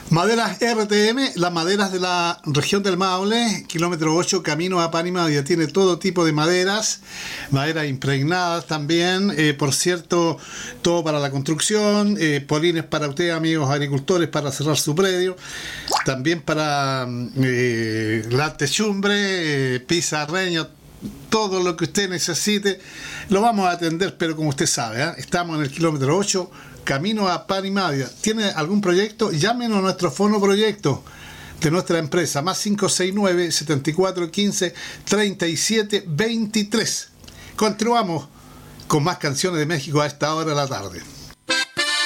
Maderas RTM, las maderas de la región del Maule, kilómetro 8, camino a Panimadia. Tiene todo tipo de maderas impregnadas también. Por cierto, todo para la construcción, polines para usted, amigos agricultores, para cerrar su predio. También para la techumbre, pizarreño, todo lo que usted necesite, lo vamos a atender, pero como usted sabe, estamos en el kilómetro 8, camino a Panimadia. ¿Tiene algún proyecto? Llámenos a nuestro fono proyecto de nuestra empresa, más 569-7415-3723. Continuamos con más canciones de México a esta hora de la tarde.